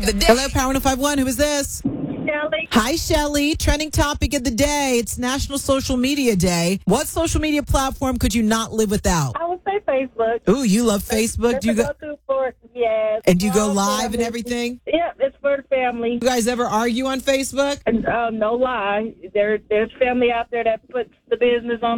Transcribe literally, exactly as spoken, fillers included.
the day. Hello, Power one oh five one. Who is this? Shelly. Hi, Shelly. Trending topic of the day. It's National Social Media Day. What social media platform could you not live without? I would say Facebook. Ooh, you love Facebook. Do you go? go for yes. And do you go All live and family. everything? Yep, it's for the family. You guys ever argue on Facebook? And uh, no lie, there there's family out there that puts the business on